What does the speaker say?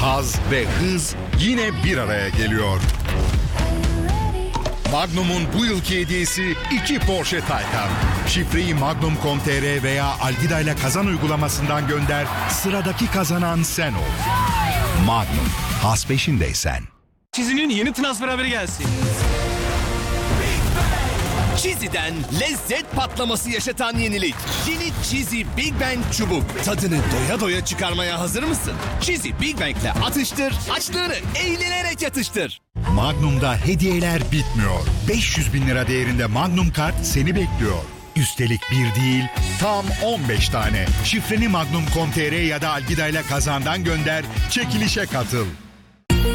haz ve hız yine bir araya geliyor. Magnum'un bu yılki hediyesi 2 Porsche Taycan. Şifreyi magnum.com.tr veya Algida ile kazan uygulamasından gönder. Sıradaki kazanan sen ol. Magnum, haz peşindeysen. Çizi'nin yeni transfer haberi gelsin. Çizi'den lezzet patlaması yaşatan yenilik. Yeni Çizi Big Bang çubuk. Tadını doya doya çıkarmaya hazır mısın? Çizi Big Bang'le atıştır, açlığını eğlenerek yatıştır. Magnum'da hediyeler bitmiyor. 500 bin lira değerinde Magnum kart seni bekliyor. Üstelik bir değil, tam 15 tane. Şifreni magnum.com.tr ya da Algida ile kazandan gönder, çekilişe katıl.